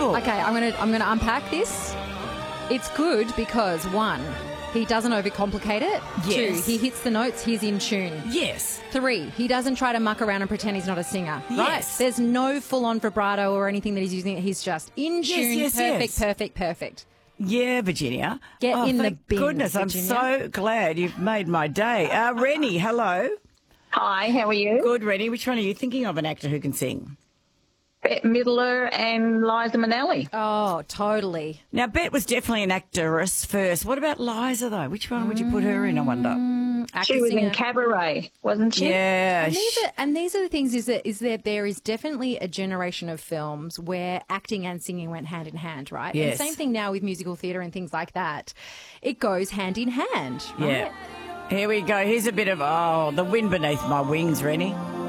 incredible. Okay, I'm gonna unpack this. It's good because, one, he doesn't overcomplicate it. Yes. 2, he hits the notes, he's in tune. Yes. 3, he doesn't try to muck around and pretend he's not a singer. Right? Yes. There's no full-on vibrato or anything that he's using. He's just in tune, yes. perfect. Yeah, Virginia. Get in the thank bin, goodness, Virginia. I'm so glad you've made my day. Rennie, hello. Hi, how are you? Good, Rennie. Which one are you thinking of, an actor who can sing? Bette Midler and Liza Minnelli. Oh, totally. Now, Bette was definitely an actress first. What about Liza, though? Which one would you put her in, I wonder? Actor, She was singer. in Cabaret, wasn't she? Yeah. And these are the things is that there is definitely a generation of films where acting and singing went hand in hand, right? Yes. And same thing now with musical theatre and things like that. It goes hand in hand, right? Yeah. Here we go. Here's a bit of, the wind beneath my wings, Rennie.